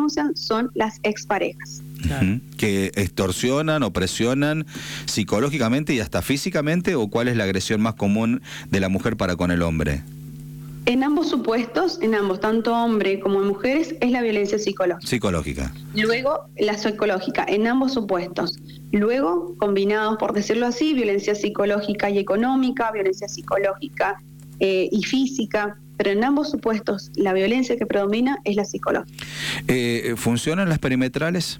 denuncian son las exparejas. Claro. ¿Que extorsionan o presionan psicológicamente y hasta físicamente, o cuál es la agresión más común de la mujer para con el hombre? En ambos supuestos, en ambos, tanto hombre como mujeres, es la violencia psicológica. Psicológica. Luego, la psicológica, en ambos supuestos. Luego, combinados, por decirlo así, violencia psicológica y económica, violencia psicológica y física, pero en ambos supuestos la violencia que predomina es la psicológica. ¿Funcionan las perimetrales?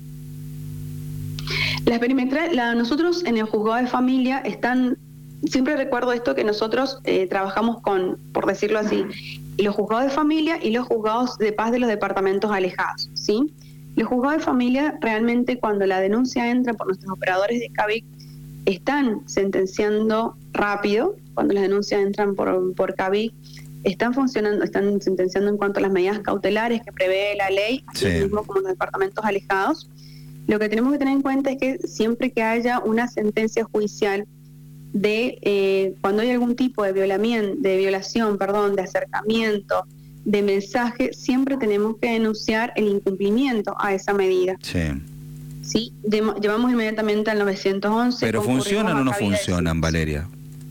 Las perimetrales, nosotros en el juzgado de familia están, siempre recuerdo esto, que nosotros trabajamos con, por decirlo así, los juzgados de familia y los juzgados de paz de los departamentos alejados, ¿sí? Los juzgados de familia realmente, cuando la denuncia entra por nuestros operadores de CAVIC, están sentenciando rápido. Cuando las denuncias entran por CAVIC, están funcionando, están sentenciando en cuanto a las medidas cautelares que prevé la ley, así mismo como en los departamentos alejados. Lo que tenemos que tener en cuenta es que siempre que haya una sentencia judicial de cuando hay algún tipo de violación, de acercamiento, de mensaje, siempre tenemos que denunciar el incumplimiento a esa medida. Sí, llevamos inmediatamente al 911. ¿Pero funcionan o no funcionan, Valeria?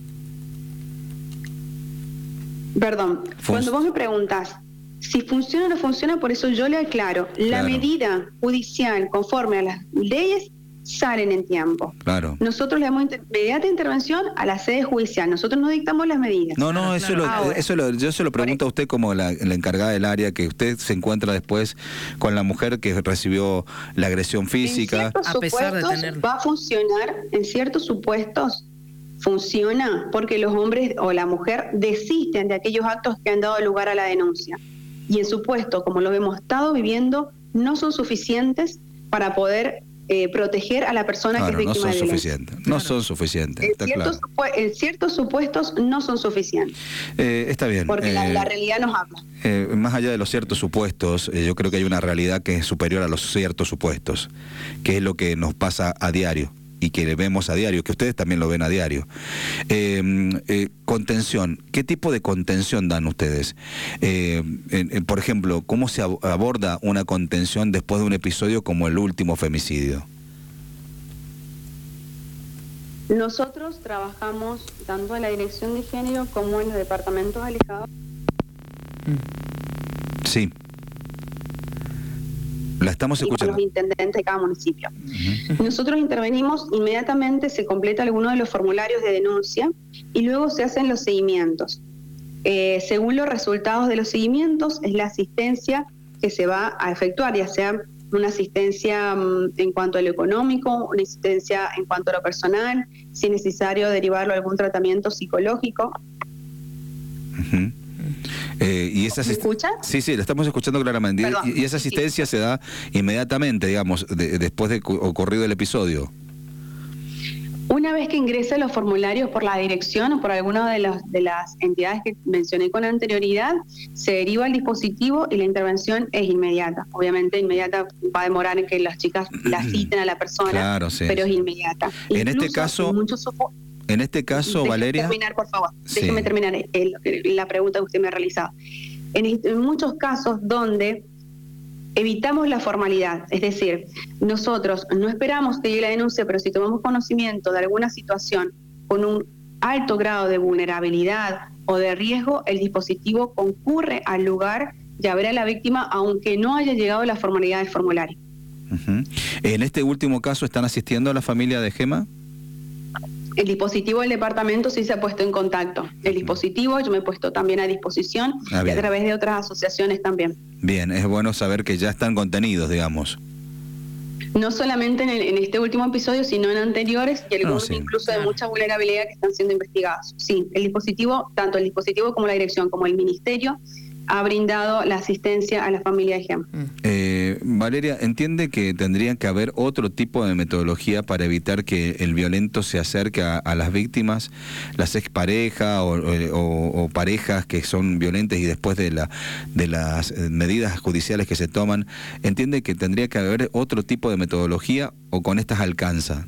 Perdón, cuando vos me preguntás si funciona o no funciona, por eso yo le aclaro, la medida judicial conforme a las leyes salen en tiempo. Claro. Nosotros le damos inmediata intervención a la sede judicial, nosotros no dictamos las medidas. No, yo se lo pregunto a usted como la encargada del área, que usted se encuentra después con la mujer que recibió la agresión física. A pesar de tener... va a funcionar, en ciertos supuestos funciona porque los hombres o la mujer desisten de aquellos actos que han dado lugar a la denuncia. Y en supuesto, como lo hemos estado viviendo, no son suficientes para poder proteger a la persona que es víctima de violencia. No son suficientes, está claro. En ciertos supuestos no son suficientes. Está bien. Porque la realidad nos habla. Más allá de los ciertos supuestos, yo creo que hay una realidad que es superior a los ciertos supuestos, que es lo que nos pasa a diario y que vemos a diario, que ustedes también lo ven a diario. Contención, ¿qué tipo de contención dan ustedes? Por ejemplo, ¿cómo se aborda una contención después de un episodio como el último femicidio? Nosotros trabajamos tanto en la dirección de género como en los departamentos alejados. Sí. La estamos escuchando. Con los intendentes de cada municipio. Nosotros intervenimos inmediatamente, se completa alguno de los formularios de denuncia y luego se hacen los seguimientos. Según los resultados de los seguimientos, es la asistencia que se va a efectuar, ya sea una asistencia en cuanto a lo económico, una asistencia en cuanto a lo personal, si es necesario derivarlo a algún tratamiento psicológico. ¿Me escucha? Sí, la estamos escuchando claramente. Y esa asistencia se da inmediatamente, digamos, después de ocurrido el episodio. Una vez que ingresa los formularios por la dirección o por alguna de las entidades que mencioné con anterioridad, se deriva al dispositivo y la intervención es inmediata. Obviamente inmediata va a demorar en que las chicas la citen a la persona, pero es inmediata. En este caso... En este caso, Valeria... Déjeme terminar, por favor. Déjeme terminar la pregunta que usted me ha realizado. En muchos casos donde evitamos la formalidad, es decir, nosotros no esperamos que llegue la denuncia, pero si tomamos conocimiento de alguna situación con un alto grado de vulnerabilidad o de riesgo, el dispositivo concurre al lugar y a ver a la víctima, aunque no haya llegado la formalidad del formulario. En este último caso, ¿están asistiendo a la familia de Gema? El dispositivo del departamento sí se ha puesto en contacto. El dispositivo yo me he puesto también a disposición y a través de otras asociaciones también. Bien, es bueno saber que ya están contenidos, digamos. No solamente en este último episodio, sino en anteriores y algunos incluso de mucha vulnerabilidad que están siendo investigados. Sí, el dispositivo, tanto el dispositivo como la dirección, como el ministerio, ha brindado la asistencia a la familia de Gema. Valeria, ¿entiende que tendría que haber otro tipo de metodología para evitar que el violento se acerque a las víctimas, las exparejas o parejas que son violentas y después de las medidas judiciales que se toman? ¿Entiende que tendría que haber otro tipo de metodología o con estas alcanza?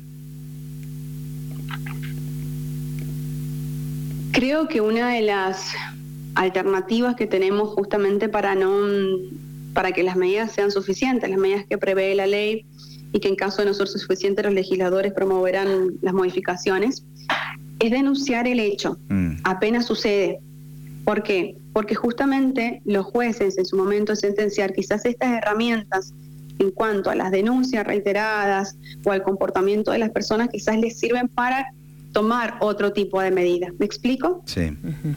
Creo que una de las alternativas que tenemos justamente para no para que las medidas sean suficientes, las medidas que prevé la ley, y que en caso de no ser suficiente los legisladores promoverán las modificaciones, es denunciar el hecho apenas sucede. ¿Por qué? Porque justamente los jueces en su momento de sentenciar, quizás estas herramientas en cuanto a las denuncias reiteradas o al comportamiento de las personas quizás les sirven para tomar otro tipo de medidas. ¿Me explico? Sí.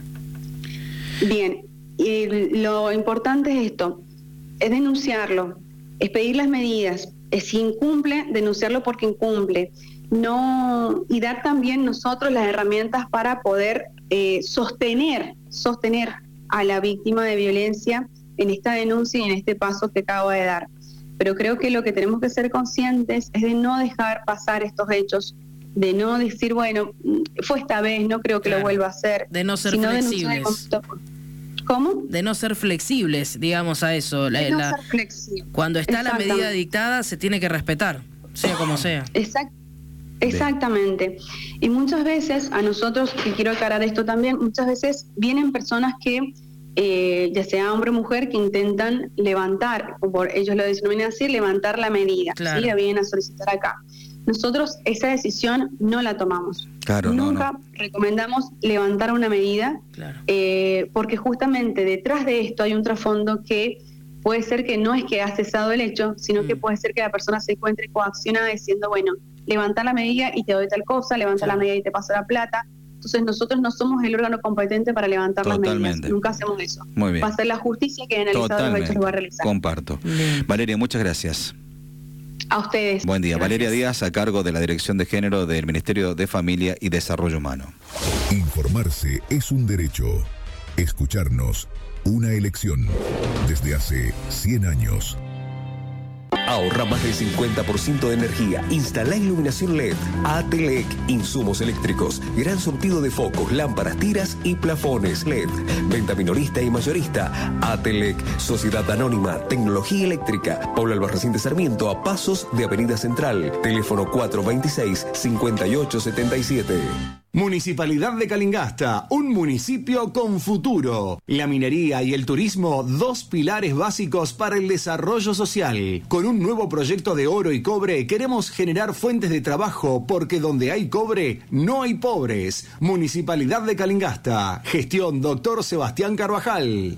Bien, y lo importante es esto, es denunciarlo, es pedir las medidas, si incumple, denunciarlo porque incumple, no, y dar también nosotros las herramientas para poder sostener a la víctima de violencia en esta denuncia y en este paso que acabo de dar. Pero creo que lo que tenemos que ser conscientes es de no dejar pasar estos hechos, de no decir, bueno, fue esta vez, no creo que lo vuelva a hacer. De no ser flexibles. ¿Cómo? De no ser flexibles, digamos, a eso. De no ser flexible. Cuando está la medida dictada, se tiene que respetar, sea como sea. Exactamente. Y muchas veces, a nosotros, que quiero aclarar esto también, muchas veces vienen personas que, ya sea hombre o mujer, que intentan levantar, o por ellos lo denominan así, levantar la medida. Claro. ¿Sí? La vienen a solicitar acá. Nosotros esa decisión no la tomamos. Claro, Nunca recomendamos levantar una medida, claro. Porque justamente detrás de esto hay un trasfondo que puede ser que no es que ha cesado el hecho, sino que puede ser que la persona se encuentre coaccionada diciendo, bueno, levantar la medida y te doy tal cosa, levantar la medida y te paso la plata. Entonces nosotros no somos el órgano competente para levantar las medidas. Nunca hacemos eso. Muy bien. Va a ser la justicia que analizado los hechos lo va a realizar. Comparto. Bien. Valeria, muchas gracias. A ustedes. Buen día. Gracias. Valeria Díaz, a cargo de la Dirección de Género del Ministerio de Familia y Desarrollo Humano. Informarse es un derecho. Escucharnos, una elección. Desde hace 100 años. Ahorra más del 50% de energía. Instala iluminación LED. ATLEC. Insumos eléctricos. Gran surtido de focos, lámparas, tiras y plafones LED. Venta minorista y mayorista. ATLEC. Sociedad Anónima. Tecnología Eléctrica. Pablo Albarracín de Sarmiento, a pasos de Avenida Central. Teléfono 426-5877. Municipalidad de Calingasta, un municipio con futuro. La minería y el turismo, dos pilares básicos para el desarrollo social. Con un nuevo proyecto de oro y cobre queremos generar fuentes de trabajo porque donde hay cobre no hay pobres. Municipalidad de Calingasta, gestión Dr. Sebastián Carvajal.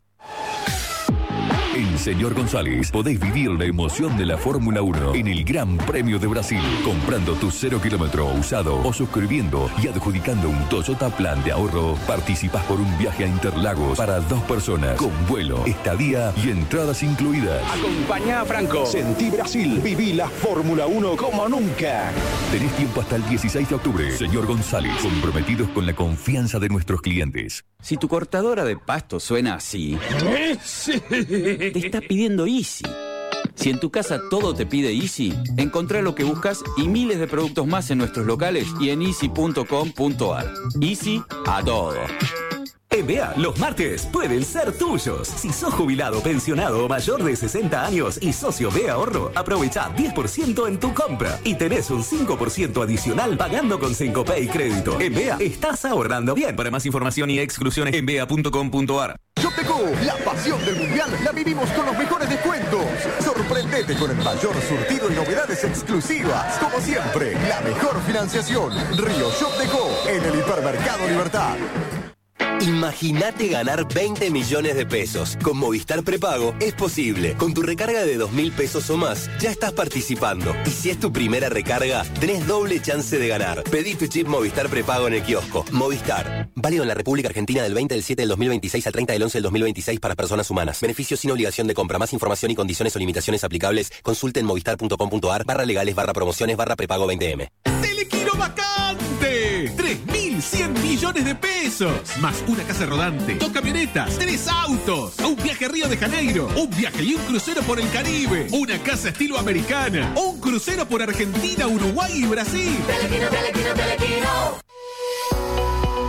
En Señor González podéis vivir la emoción de la Fórmula 1 en el Gran Premio de Brasil, comprando tu 0 kilómetro usado o suscribiendo y adjudicando un Toyota Plan de ahorro. Participas por un viaje a Interlagos para 2 personas, con vuelo, estadía y entradas incluidas. Acompañá a Franco. Sentí Brasil. Viví la Fórmula 1 como nunca. Tenés tiempo hasta el 16 de octubre. Señor González, comprometidos con la confianza de nuestros clientes. Si tu cortadora de pasto suena así, te está pidiendo Easy. Si en tu casa todo te pide Easy, encontrá lo que buscas y miles de productos más en nuestros locales y en easy.com.ar. Easy a todo. En BEA, los martes pueden ser tuyos. Si sos jubilado, pensionado o mayor de 60 años y socio BEA Ahorro, aprovecha 10% en tu compra y tenés un 5% adicional pagando con Syncopay crédito. En BEA, estás ahorrando bien. Para más información y exclusiones en bea.com.ar. Shopdeco, la pasión del mundial la vivimos con los mejores descuentos. Sorprendete con el mayor surtido y novedades exclusivas. Como siempre, la mejor financiación. Río Shopdeco, en el Hipermercado Libertad. Imagínate ganar 20 millones de pesos. Con Movistar Prepago es posible. Con tu recarga de 2.000 pesos o más, ya estás participando. Y si es tu primera recarga, tenés doble chance de ganar. Pedí tu chip Movistar Prepago en el kiosco. Movistar. Válido en la República Argentina del 20 del 7 del 2026 al 30 del 11 del 2026 para personas humanas. Beneficios sin obligación de compra. Más información y condiciones o limitaciones aplicables. Consulte en movistar.com.ar/legales/promociones/prepago 20M. ¡Telequino vacante! 3.100 millones de pesos. Más una casa rodante, 2 camionetas, 3 autos, un viaje a Río de Janeiro, un viaje y un crucero por el Caribe, una casa estilo americana, un crucero por Argentina, Uruguay y Brasil. Telequino, Telequino, Telequino.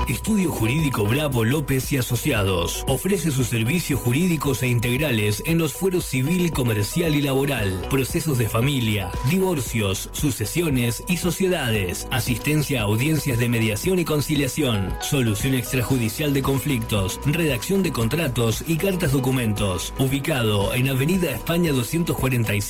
Estudio Jurídico Bravo López y Asociados. Ofrece sus servicios jurídicos e integrales en los fueros civil, comercial y laboral, procesos de familia, divorcios, sucesiones y sociedades, asistencia a audiencias de mediación y conciliación, solución extrajudicial de conflictos, redacción de contratos y cartas documentos. Ubicado en Avenida España 245.